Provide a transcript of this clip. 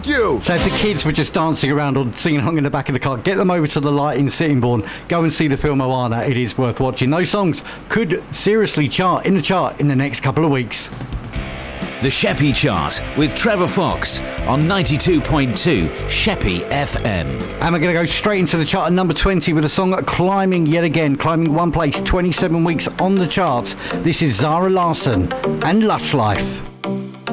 you! So if the kids were just dancing around or singing along in the back of the car, get them over to the light in Sittingbourne. Go and see the film Moana. It is worth watching. Those songs could seriously chart in the next couple of weeks. The Sheppey Chart with Trevor Fox on 92.2 Sheppey FM. And we're going to go straight into the chart at number 20 with a song climbing yet again, climbing one place, 27 weeks on the charts. This is Zara Larsson and Lush Life.